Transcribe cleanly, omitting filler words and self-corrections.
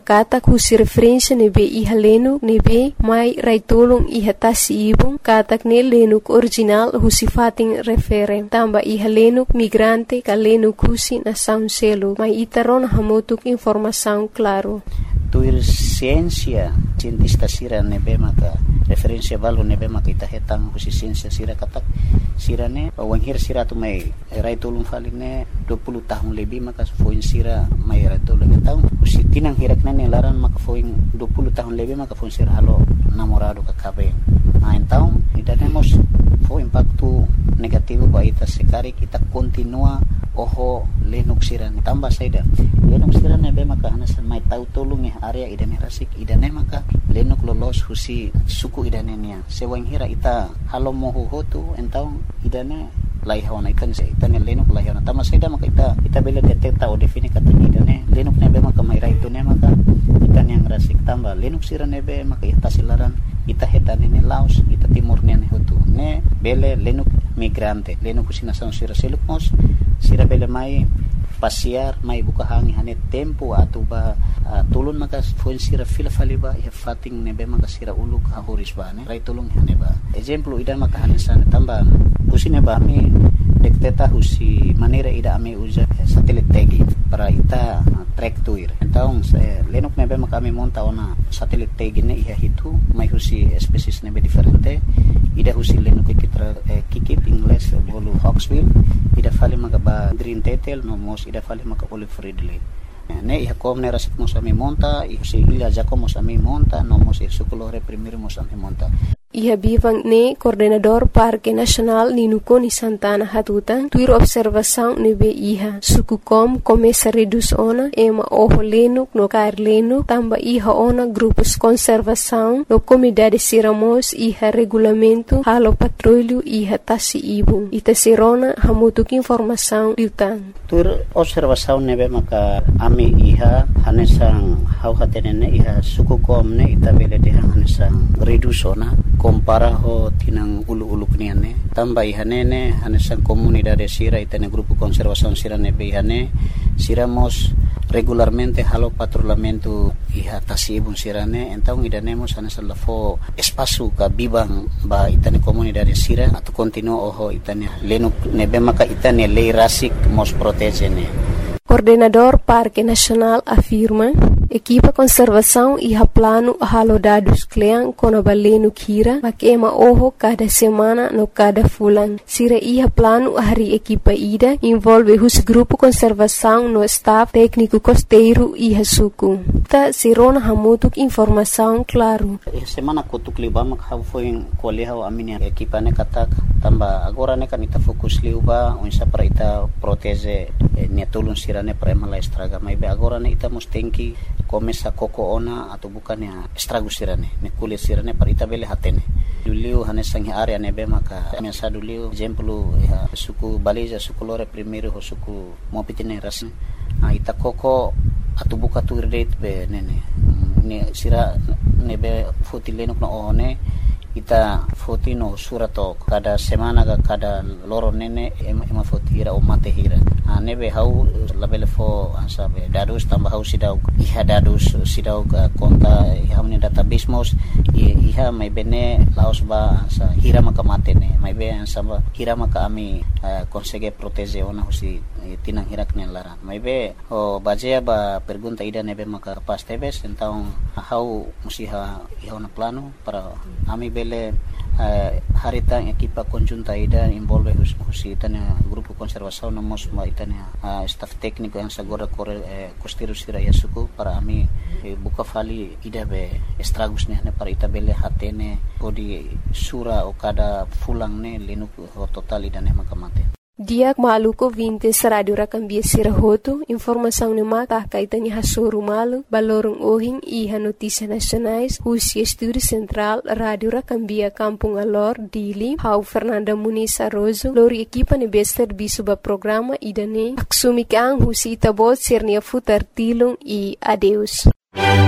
kata husi referensia nebe iha lenuk nebe mai raitulung iha tasi ibung katak ne lenuk original husi fating referen tamba iha lenuk migrante ka lenuk husi na sound selo mai itaron hamutuk informasaun claro. Tuir ciência cientista sira nebe maka referensia balu nebe maka ita hetang husi ciência sira katak sira ne wanghir sira tu mai raitulung faline 20 tahun lebih maka foin sira mai raitulung tahun husi tinang hirak nane laran maka foin 20 tahun lebih maka foin sira halo namorado ka kabe então idademos foi impacto negativo ba ita sekari kita continua oho lenuk sira tambah saida lenuk sira nebe maka hanasan mai tau tolong area idane rasik idane maka lenuk lolos husi suku idane nia sewang hira ita halo mohu hotu entau idane lai hawana ikan se itane lenuk lai hawana tama saida maka ita bela detecta o defini kata idane lenuk nebe maka mai itu ne maka itane yang rasik tambah lenuk sira nebe maka ita silaran ita hetane ne laos ita timur ne hotu ne bele lenuk migrante lenuk husi nasan sira seluk mos sira bele mai pasiar mai buka hangi hane tempo atau ba tulun maka foin sira fila faliba ya fating nebe maka sira uluk hahuris ba ne rai tulung hane ba example ida maka hane sana tambah usine ba mi dekteta husi manera ida ame usa satelit tagi para ita track tuir então lenuk nebe maka mi monta ona satelit tagi ne iha hitu mai husi species nebe diferente ida husi lenuk kikit English bolu Hawksbill ida fali maka ba green tetel no mos ida fali maka olive ridley ne iha kom ne rasik mos ami monta si ila jako mos ami monta no mos sukulore primero mos ami monta. Iha bivang ne coordenador Parque Nacional Ninukoni Santana Hatutan tuir observação nebe iha sukukom começa reduz ona ema oho lenuk no kair lenuk tamba iha ona grupos conservação no comunidade siramos iha regulamento halo patrulho iha tasi ibung ita sirona hamutuk informação liutan tuir observação nebe maka ami iha hanesang hau hatenene iha sukukom ne ita bele de hanesang reduz ona compara ho tinang ulu-ulu kniane tamba ihanene hanesan comunidade sira itane grupo conservação sira nebe ihane siramos regularmente halo patrulhamento iha tasibun sirane então idanemos hanesan lafo espaço ka bibang ba itane comunidade sira atau continua oho itane lenuk nebe maka itane lei rasik mos protegene. Coordenador Parque Nacional afirma equipa conservação iha plano halo dados klean kono balenu kira makema oho cada semana no cada fulan sira iha plano hari equipa ida envolve hus grupo conservação no staff técnico costeiro iha suku ta sirona hamutuk informação claro semana kutuk liba mak foi koleha aminia equipa ne katak tamba agora ne kan ita fokus liuba unsa para ita protege nia tulun sirane para mala estraga mai be agora ne ita mustenki começa koko ona atau bukan ya estrago sirane ne kulit sirane para ita bele hatene duliu hanesang area ne be maka miasa duliu exemplo ya suku baliza suku lore primeiro ho suku mopitine ras ita koko atau buka tu rate be nene ne sira ne be fotilenok no one ita fotino surato kada semana kada loro nene ema fotira o mate hira nebe hau labele fo ansabe dadus tambah hau sidau iha dadus sidau konta iha meni database mos iha mai bene laos ba ansa hira maka mate ne mai be ansamba hira maka ami consegue protege ona husi tinang hirak ne lara mai be o bajea ba pergunta ida nebe maka pas tebes então hau musiha iha na plano para ami bele haritang equipa conjunta ida involve husi tanya grupo conservação no mos ma itanya staff técnico yang sagora costeiro sira ya suku para ami buka fali ida be estragos ne para ita bele hatene podi sura o kada fulang ne lenuk total ida ne makamate. Diak maluko vintes radio rakambia sirahoto informação ne mata kaitanya hasuru malu balorong ohing iha notícias nacionais husi estúdio central radio rakambia Kampung Alor Dili hau Fernanda Muniz Arrozo lori equipa ne bester bisuba programa idane aksumikang husi itabot sirnia futar tilung i adeus.